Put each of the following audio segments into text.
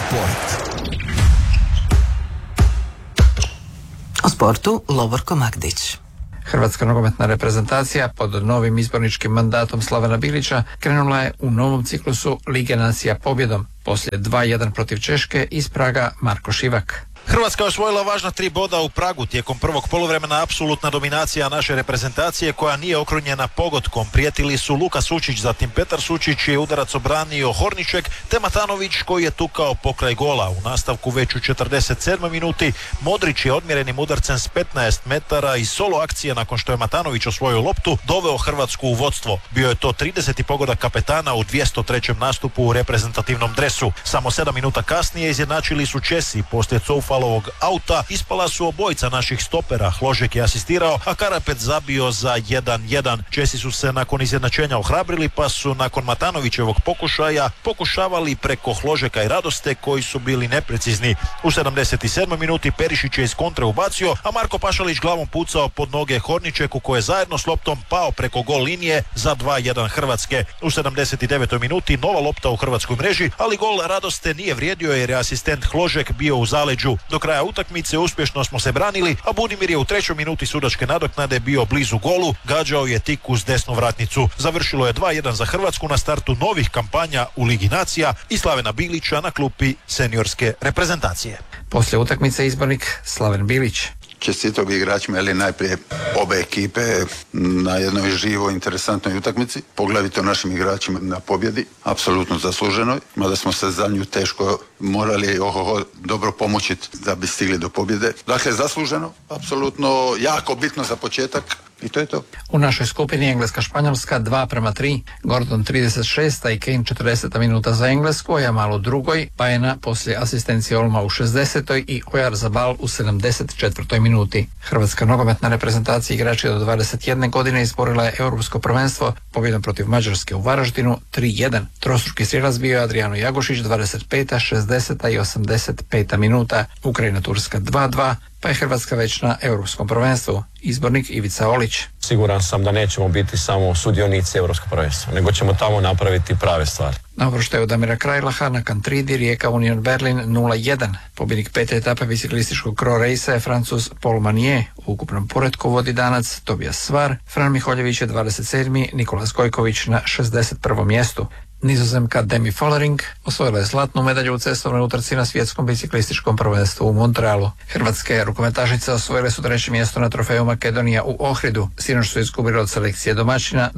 Sport. O sportu Lovorko Magdić. Hrvatska nogometna reprezentacija pod novim izborničkim mandatom Slavena Bilića krenula je u novom ciklusu Lige nacija pobjedom. Poslije 2-1 protiv Češke iz Praga Marko Šivak. Hrvatska je osvojila važna 3 boda u Pragu tijekom prvog poluvremena. Apsolutna dominacija naše reprezentacije koja nije okrunjena pogodkom. Prijetili su Luka Sučić, zatim Petar Sučić je udarac obranio Horniček, te Matanović koji je tukao pokraj gola. U nastavku već u 47. minuti Modrić je odmjerenim udarcem s 15 metara i solo akcije nakon što je Matanović osvojio loptu doveo Hrvatsku u vodstvo. Bio je to 30. pogodak kapetana u 203. nastupu u reprezentativnom dresu. Samo 7 minuta kasnije izjednačili su Česi. Poslije Coufalovog auta ispala su obojica naših stopera. Hložek je asistirao, a Karapet zabio za 1-1. Česi su se nakon izjednačenja ohrabrili, pa su nakon Matanovićevog pokušaja pokušavali preko Hložeka i Radoste koji su bili neprecizni. U 77. minuti Perišić je iz kontre ubacio, a Marko Pašalić glavom pucao pod noge Horničeku koji je zajedno s loptom pao preko gol linije za 2-1 Hrvatske. U 79. minuti nova lopta u hrvatskoj mreži, ali gol Radoste nije vrijedio jer je asistent Hložek bio u zaleđu. Do kraja utakmice uspješno smo se branili, a Budimir je u 3. minuti sudačke nadoknade bio blizu golu, gađao je tik uz desnu vratnicu. Završilo je 2-1 za Hrvatsku na startu novih kampanja u Ligi nacija i Slavena Bilića na klupi seniorske reprezentacije. Poslije utakmice izbornik Slaven Bilić. Čestitog igračima, ali najprije obe ekipe na jednoj živoj, interesantnoj utakmici, poglavito našim igračima na pobjedi, apsolutno zasluženoj, mada smo se za nju teško morali dobro pomoći da bi stigli do pobjede. Dakle, zasluženo, apsolutno jako bitno za početak. I to je to. U našoj skupini Engleska-Španjolska 2:3, Gordon 36. i Kane 40. minuta za Englesku, a Jamal u drugoj, Pajena poslije asistencije Olma u 60. i Oyarzabal u 74. minuti. Hrvatska nogometna reprezentacija igrači do 21 godine izborila je europsko prvenstvo pobjedom protiv Mađarske u Varaždinu 3-1. Trostruki strijelac bio je Adriano Jagošić 25., 60. i 85. minuta. Ukrajina-Turska 2:2, pa je Hrvatska već na europskom prvenstvu. Izbornik Ivica Olić. Siguran sam da nećemo biti samo sudionici europskog prvenstva, nego ćemo tamo napraviti prave stvari. Na uvrštaju Damira Krajlaha na Kantridi Rijeka Union Berlin 0:1. Pobjednik 5. etape biciklističkog Cro Race je Francuz Paul Manier. U ukupnom poretku vodi Danac Tobias Svar, Fran Miholjević je 27. Nikolas Gojković na 61. mjestu. Nizozemka Demi Follering osvojila je zlatnu medalju u cestovnoj utrci na svjetskom biciklističkom prvenstvu u Montrealu. Hrvatske rukometašice osvojile su 3. mjesto na trofeju Makedonija u Ohridu. Sinoć su izgubili od selekcije domaćina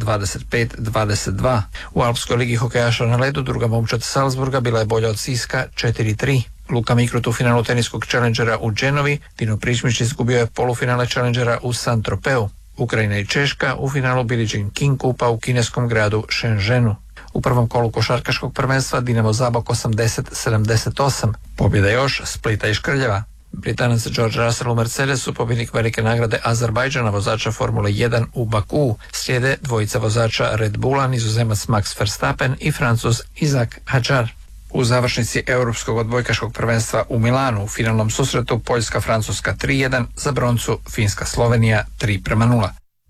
25-22. U Alpskoj ligi hokejaša na ledu druga momčad Salzburga bila je bolja od Siska 4-3. Luka Mikrut u finalu teniskog challengera u Genovi, Dino Pričmić izgubio je polufinale challengera u Saint-Tropeu. Ukrajina i Češka u finalu Billie Jean King kupa u kineskom gradu Shenzhenu. U prvom kolu košarkaškog prvenstva Dinamo Zabok 80-78. Pobjeda još Splita i Škrljeva. Britanac George Russell u Mercedesu, pobjednik velike nagrade Azerbajdžana, vozača Formule 1 u Bakuu. Slijede dvojica vozača Red Bulla, Nizozemac Max Verstappen i Francuz Isaac Hadjar. U završnici europskog odbojkaškog prvenstva u Milanu u finalnom susretu Poljska-Francuska 3:1, za broncu Finska-Slovenija 3:0.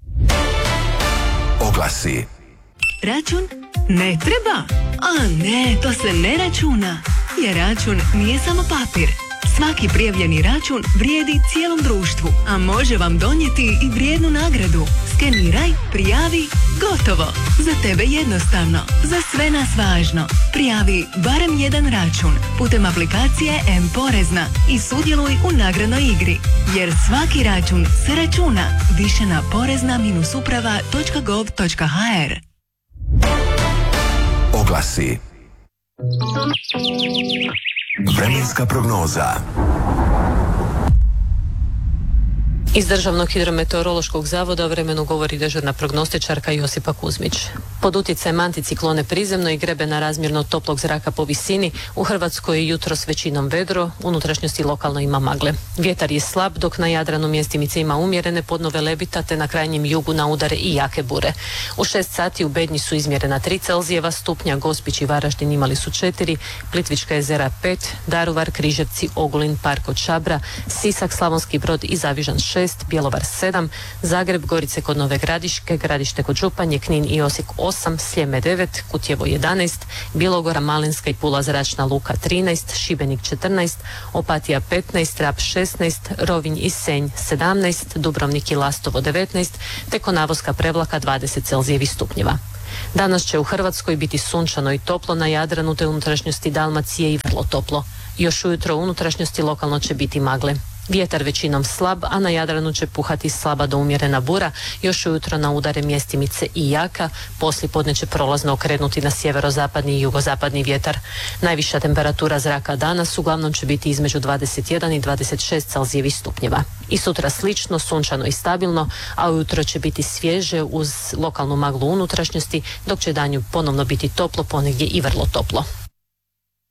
Oglasi. Račun ne treba? A ne, to se ne računa. Jer račun nije samo papir. Svaki prijavljeni račun vrijedi cijelom društvu, a može vam donijeti i vrijednu nagradu. Skeniraj, prijavi, gotovo. Za tebe jednostavno, za sve nas važno. Prijavi barem jedan račun putem aplikacije M-Porezna i sudjeluj u nagradnoj igri. Jer svaki račun se računa. Više na porezna-uprava.gov.hr. Oglasi. Vremenska prognoza. Iz Državnog hidrometeorološkog zavoda o vremenu govori dežurna prognostičarka Josipa Kuzmić. Pod utjecajem anticiklone prizemno i grebena razmjerno toplog zraka po visini, u Hrvatskoj je jutros većinom vedro, unutrašnjosti lokalno ima magle. Vjetar je slab, dok na Jadranu mjestimice ima umjerene, podnove lebita, te na krajnjem jugu na udare i jake bure. U 6 sati u Bednji su izmjerena 3 Celzijeva stupnja, Gospić i Varaždin imali su 4, Plitvička jezera 5, Daruvar, Križevci, Ogulin, Park od Šabra, Sisak, Slavonski Brod i Zavižan 6, 6, Bjelovar 7, Zagreb, Gorice kod Nove Gradiške, Gradište kod Županje, Knin i Osijek 8, Sljeme 9, Kutjevo 11, Bilogora, Malinska i Pula zračna luka 13, Šibenik 14, Opatija 15, Rab 16, Rovinj i Senj 17, Dubrovnik i Lastovo 19, te Konavoska Prevlaka 20 Celzijevih stupnjeva. Danas će u Hrvatskoj biti sunčano i toplo, na Jadranu te unutrašnjosti Dalmacije i vrlo toplo. Još ujutro u unutrašnjosti lokalno će biti magle. Vjetar većinom slab, a na Jadranu će puhati slaba do umjerena bura, još ujutro na udare mjestimice i jaka, poslijepodne će prolazno okrenuti na sjeverozapadni i jugozapadni vjetar. Najviša temperatura zraka danas uglavnom će biti između 21 i 26 Celzijevih stupnjeva. I sutra slično, sunčano i stabilno, a ujutro će biti svježe uz lokalnu maglu unutrašnjosti, dok će danju ponovno biti toplo, ponegdje i vrlo toplo.